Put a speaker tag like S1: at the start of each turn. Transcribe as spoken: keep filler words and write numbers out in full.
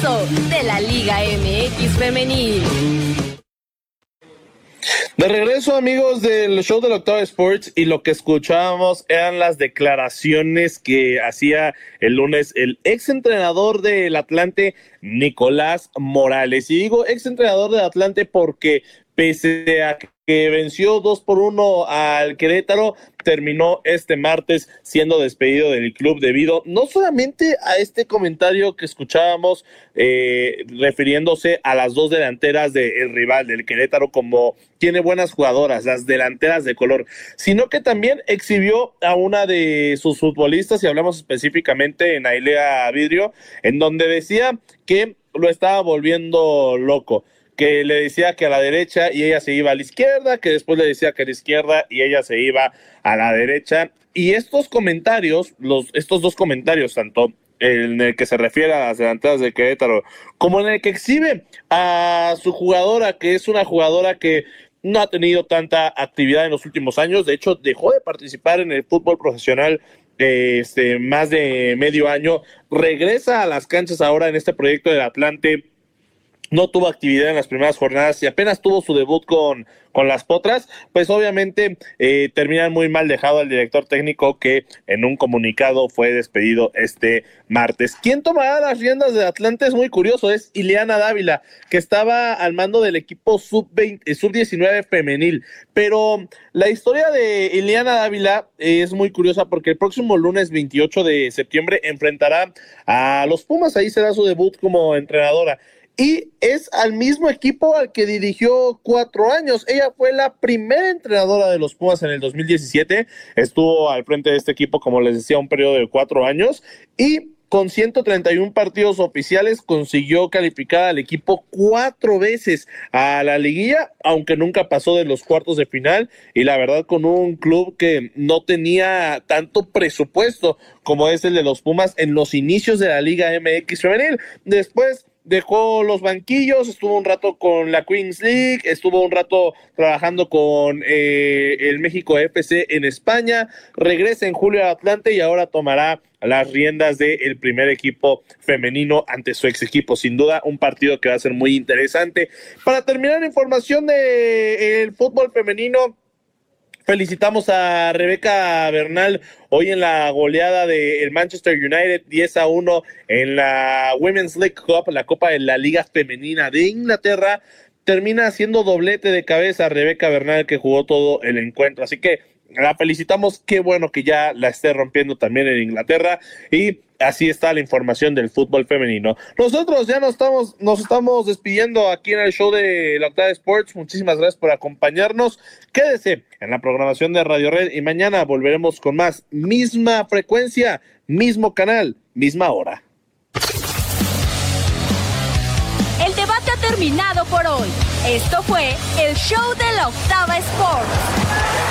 S1: regreso de la Liga M X Femenil.
S2: De regreso, amigos del show de Octava Sports, y lo que escuchábamos eran las declaraciones que hacía el lunes el exentrenador del Atlante, Nicolás Morales. Y digo exentrenador del Atlante porque pese a que venció dos por uno al Querétaro, terminó este martes siendo despedido del club debido no solamente a este comentario que escuchábamos eh, refiriéndose a las dos delanteras del rival del Querétaro, como tiene buenas jugadoras, las delanteras de color, sino que también exhibió a una de sus futbolistas, y hablamos específicamente en Ailea Vidrio, en donde decía que lo estaba volviendo loco, que le decía que a la derecha y ella se iba a la izquierda, que después le decía que a la izquierda y ella se iba a la derecha. Y estos comentarios, los, estos dos comentarios, tanto en el que se refiere a las delanteras de Querétaro, como en el que exhibe a su jugadora, que es una jugadora que no ha tenido tanta actividad en los últimos años. De hecho, dejó de participar en el fútbol profesional este, más de medio año. Regresa a las canchas ahora en este proyecto del Atlante. No tuvo actividad en las primeras jornadas y apenas tuvo su debut con, con las Potras. Pues obviamente eh, terminan muy mal dejado al director técnico, que en un comunicado fue despedido este martes. ¿Quién tomará las riendas de Atlante? Es muy curioso, es Ileana Dávila, que estaba al mando del equipo sub veinte, sub diecinueve femenil. Pero la historia de Ileana Dávila es muy curiosa porque el próximo lunes veintiocho de septiembre enfrentará a los Pumas. Ahí será su debut como entrenadora. Y es al mismo equipo al que dirigió cuatro años. Ella fue la primera entrenadora de los Pumas en el dos mil diecisiete. Estuvo al frente de este equipo, como les decía, un periodo de cuatro años. Y con ciento treinta y uno partidos oficiales consiguió calificar al equipo cuatro veces a la liguilla, aunque nunca pasó de los cuartos de final. Y la verdad, con un club que no tenía tanto presupuesto como es el de los Pumas en los inicios de la Liga M X Femenil. Después dejó los banquillos, estuvo un rato con la Queens League, estuvo un rato trabajando con eh, el México F C en España, regresa en julio al Atlante y ahora tomará las riendas del primer equipo femenino ante su ex equipo. Sin duda, un partido que va a ser muy interesante. Para terminar, información del fútbol femenino, felicitamos a Rebeca Bernal hoy en la goleada del Manchester United diez a uno en la Women's League Cup, la Copa de la Liga Femenina de Inglaterra. Termina haciendo doblete de cabeza Rebeca Bernal, que jugó todo el encuentro. Así que la felicitamos, qué bueno que ya la esté rompiendo también en Inglaterra. Y así está la información del fútbol femenino. Nosotros ya nos estamos, nos estamos despidiendo aquí en el show de la Octava Sports. Muchísimas gracias por acompañarnos. Quédese en la programación de Radio Red y mañana volveremos con más. Misma frecuencia, mismo canal, misma hora.
S1: El debate ha terminado por hoy. Esto fue el show de la Octava Sports.